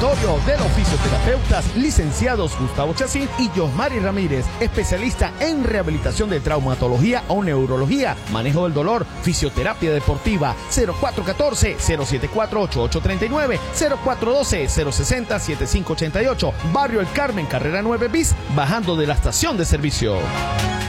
Laboratorio de los fisioterapeutas licenciados Gustavo Chacín y Josmari Ramírez, especialista en rehabilitación de traumatología o neurología, manejo del dolor, fisioterapia deportiva. 0414-074-8839, 0412-060-7588, Barrio El Carmen, carrera 9 bis, bajando de la estación de servicio.